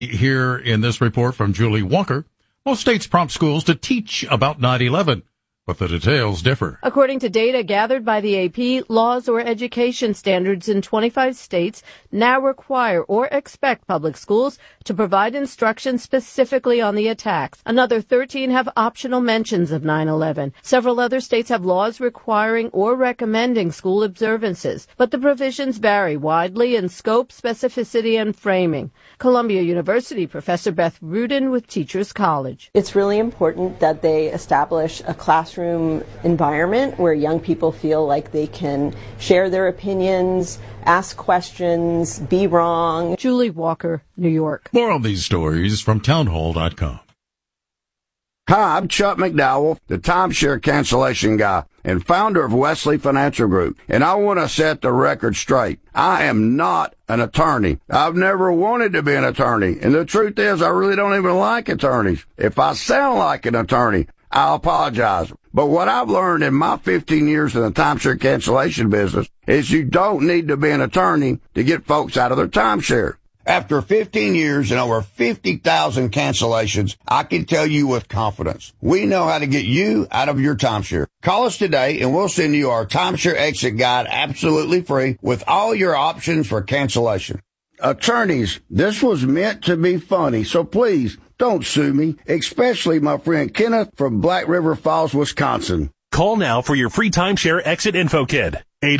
Here in this report from Julie Walker, most states prompt schools to teach about 9/11. But the details differ. According to data gathered by the AP, laws or education standards in 25 states now require or expect public schools to provide instruction specifically on the attacks. Another 13 have optional mentions of 9/11. Several other states have laws requiring or recommending school observances, but the provisions vary widely in scope, specificity, and framing. Columbia University Professor Beth Rudin with Teachers College. It's really important that they establish a classroom environment where young people feel like they can share their opinions, ask questions, be wrong. Julie Walker, New York. More on these stories from townhall.com. Hi, I'm Chuck McDowell, the timeshare cancellation guy and founder of Wesley Financial Group, and I want to set the record straight. I am not an attorney. I've never wanted to be an attorney, and the truth is I really don't even like attorneys. If I sound like an attorney, I apologize. But what I've learned in my 15 years in the timeshare cancellation business is you don't need to be an attorney to get folks out of their timeshare. After 15 years and over 50,000 cancellations, I can tell you with confidence, we know how to get you out of your timeshare. Call us today and we'll send you our timeshare exit guide absolutely free with all your options for cancellation. Attorneys, this was meant to be funny, so please don't sue me, especially my friend Kenneth from Black River Falls, Wisconsin. Call now for your free timeshare exit info kit.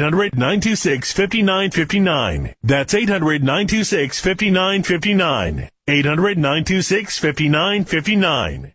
800-926-5959. That's 800-926-5959. 800-926-5959.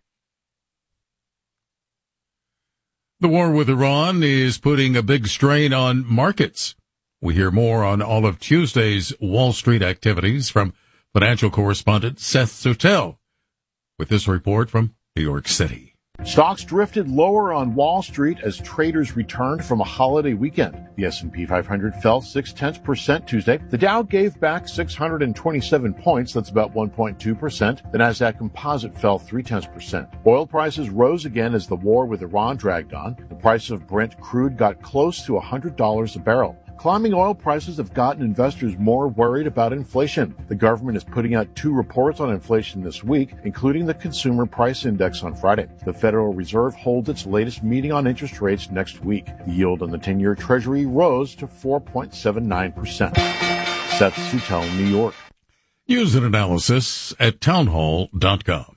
The war with Iran is putting a big strain on markets. We hear more on all of Tuesday's Wall Street activities from financial correspondent Seth Suttel with this report from New York City. Stocks drifted lower on Wall Street as traders returned from a holiday weekend. The S&P 500 fell 0.6% Tuesday. The Dow gave back 627 points. That's about 1.2%. The Nasdaq Composite fell 0.3%. Oil prices rose again as the war with Iran dragged on. The price of Brent crude got close to $100 a barrel. Climbing oil prices have gotten investors more worried about inflation. The government is putting out 2 reports on inflation this week, including the Consumer Price Index on Friday. The Federal Reserve holds its latest meeting on interest rates next week. The yield on the 10-year Treasury rose to 4.79%. Seth Suttel, New York. News and analysis at townhall.com.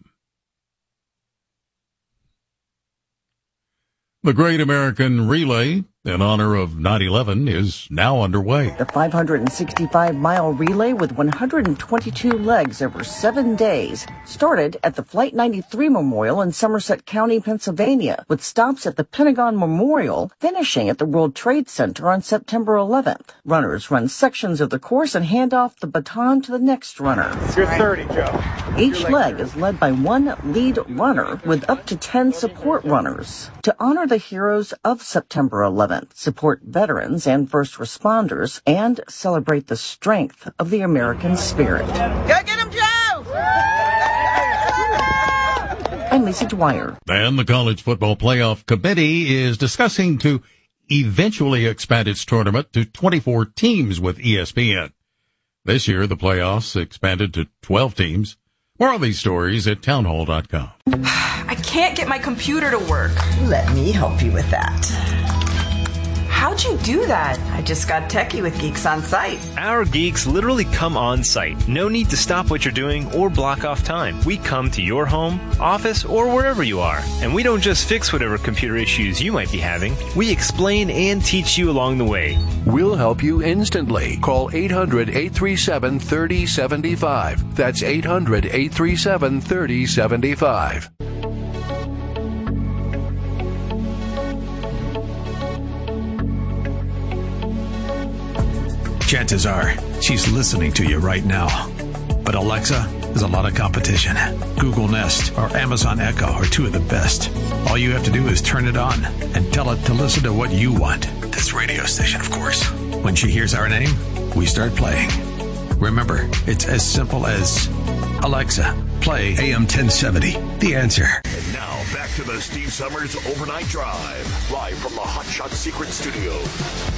The Great American Relay in honor of 9/11 is now underway. The 565-mile relay with 122 legs over 7 days started at the Flight 93 Memorial in Somerset County, Pennsylvania, with stops at the Pentagon Memorial, finishing at the World Trade Center on September 11th. Runners run sections of the course and hand off the baton to the next runner. You're 30, Joe. Each leg is led by one lead runner with up to 10 support runners. To honor the heroes of September 11th, support veterans and first responders, and celebrate the strength of the American spirit. Go get him, Joe! I'm Lisa Dwyer. And the College Football Playoff Committee is discussing to eventually expand its tournament to 24 teams with ESPN. This year, the playoffs expanded to 12 teams. More on these stories at townhall.com. I can't get my computer to work. Let me help you with that. How'd you do that? I just got techie with Geeks on Site. Our geeks literally come on site. No need to stop what you're doing or block off time. We come to your home, office, or wherever you are. And we don't just fix whatever computer issues you might be having. We explain and teach you along the way. We'll help you instantly. Call 800-837-3075. That's 800-837-3075. Chances are she's listening to you right now. But Alexa, there's a lot of competition. Google Nest or Amazon Echo are two of the best. All you have to do is turn it on and tell it to listen to what you want. This radio station, of course. When she hears our name, we start playing. Remember, it's as simple as, Alexa, play AM 1070. The Answer. And now, back to the Steve Summers Overnight Drive, live from the Hot Shot Secret Studio.